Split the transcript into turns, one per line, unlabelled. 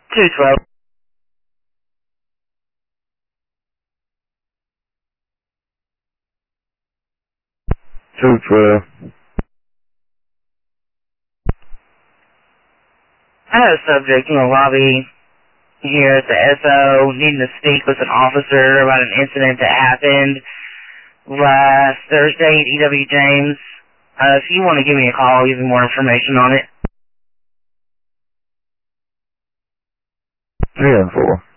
212.
212.
I had a subject in the lobby here at the SO needing to speak with an officer about an incident that happened last Thursday at E.W. James. If you want to give me a call, I'll give you more information on it.
304.